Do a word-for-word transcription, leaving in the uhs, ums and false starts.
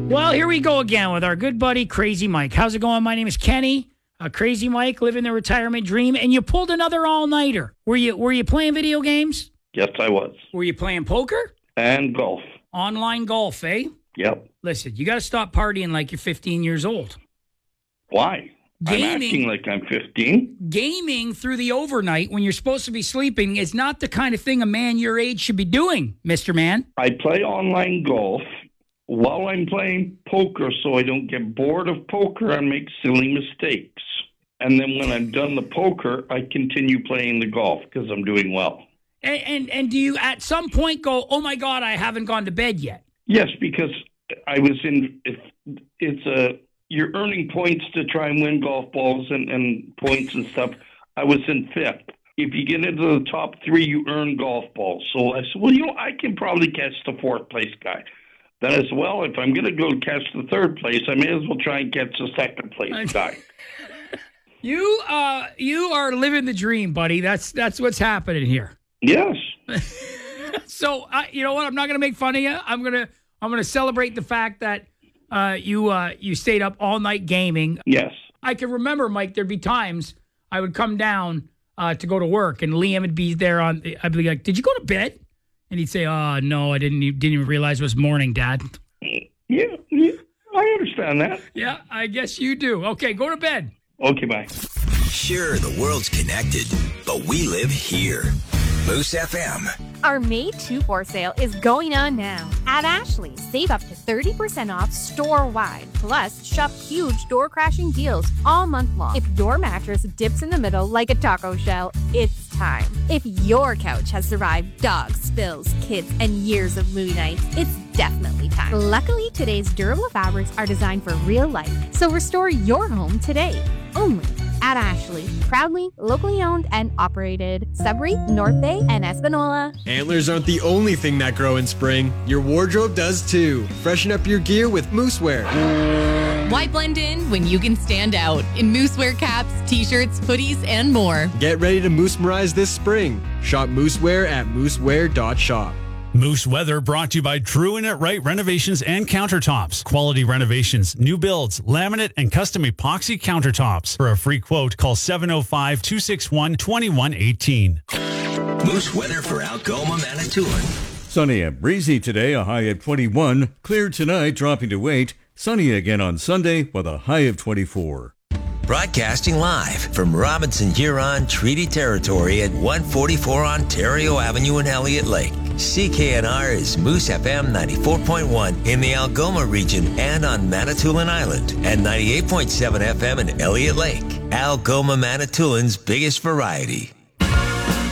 Well, here we go again with our good buddy, Crazy Mike. How's it going? My name is Kenny. Uh, Crazy Mike, living the retirement dream. And you pulled another all-nighter. Were you, were you playing video games? Yes, I was. Were you playing poker? And golf. Online golf, eh? Yep. Listen, you got to stop partying like you're fifteen years old. Why? Gaming, I'm acting like I'm fifteen. Gaming through the overnight when you're supposed to be sleeping is not the kind of thing a man your age should be doing, Mister Man. I play online golf while I'm playing poker so I don't get bored of poker and make silly mistakes. And then when I'm done the poker, I continue playing the golf because I'm doing well. And, and and do you at some point go, oh, my God, I haven't gone to bed yet? Yes, because I was in, if it's a, you're earning points to try and win golf balls and, and points and stuff. I was in fifth. If you get into the top three, you earn golf balls. So I said, well, you know, I can probably catch the fourth place guy. Then as well, if I'm going to go catch the third place, I may as well try and catch the second place guy. You uh, you are living the dream, buddy. That's that's what's happening here. Yes. So uh, you know what? I'm not going to make fun of you. I'm gonna I'm gonna celebrate the fact that uh, you uh, you stayed up all night gaming. Yes. I can remember, Mike. There'd be times I would come down uh, to go to work, and Liam would be there. On I'd be like, "Did you go to bed?" And he'd say, "Oh no, I didn't. Didn't even realize it was morning, Dad." Yeah, yeah, I understand that. Yeah, I guess you do. Okay, go to bed. Okay, bye. Sure, the world's connected, but we live here. Moose F M. Our May two for sale is going on now. At Ashley, save up to thirty percent off store-wide. Plus, shop huge door-crashing deals all month long. If your mattress dips in the middle like a taco shell, it's time. If your couch has survived dogs, spills, kids, and years of movie nights, it's definitely time. Luckily, today's durable fabrics are designed for real life, so restore your home today. Only at Ashley. Proudly, locally owned and operated. Sudbury, North Bay, and Espanola. Antlers aren't the only thing that grow in spring. Your wardrobe does too. Freshen up your gear with Moosewear. Why blend in when you can stand out in Moosewear caps, t-shirts, hoodies, and more? Get ready to Moose-merize this spring. Shop Moosewear at moosewear dot shop. Moose Weather brought to you by True and It Right Renovations and Countertops. Quality renovations, new builds, laminate, and custom epoxy countertops. For a free quote, call seven oh five, two six one, two one one eight. Moose Weather for Algoma, Manitoulin. Sunny and breezy today, a high of twenty-one. Clear tonight, dropping to eight. Sunny again on Sunday with a high of twenty-four. Broadcasting live from Robinson-Huron Treaty Territory at one forty-four Ontario Avenue in Elliott Lake. C K N R is Moose F M ninety-four point one in the Algoma region and on Manitoulin Island, and ninety-eight point seven F M in Elliott Lake. Algoma, Manitoulin's biggest variety.